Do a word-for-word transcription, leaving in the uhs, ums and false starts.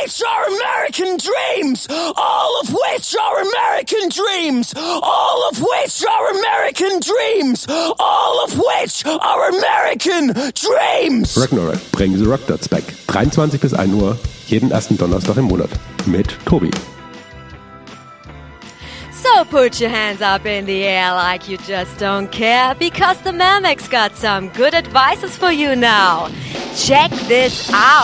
which are American dreams, all of which are American dreams, all of which are American dreams, all of which are American dreams. Ragnarok, bring the Rock Dots back. dreiundzwanzig bis ein Uhr, jeden ersten Donnerstag im Monat. Mit Tobi. So put your hands up in the air like you just don't care, because the Mamex got some good advices for you now. Check this out.